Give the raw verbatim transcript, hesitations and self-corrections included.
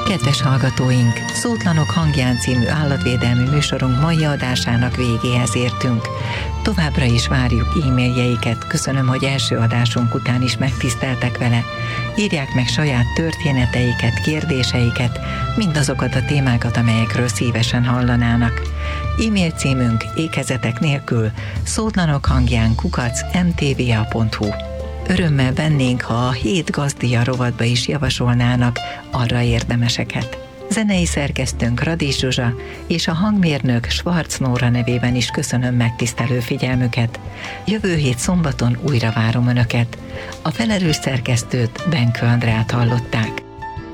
Kedves hallgatóink, Szótlanok hangján című állatvédelmi műsorunk mai adásának végéhez értünk. Továbbra is várjuk e-mailjeiket, köszönöm, hogy első adásunk után is megtiszteltek vele. Írják meg saját történeteiket, kérdéseiket, mindazokat a témákat, amelyekről szívesen hallanának. E-mail címünk ékezetek nélkül szótlanok hangján kukac em té vé á pont hu. Örömmel vennénk, ha a hét gazdia rovatba is javasolnának arra érdemeseket. Zenei szerkesztőnk Radis Zsuzsa és a hangmérnök Schwarz Nóra nevében is köszönöm megtisztelő figyelmüket. Jövő hét szombaton újra várom Önöket. A felelős szerkesztőt, Benkő Andrát hallották.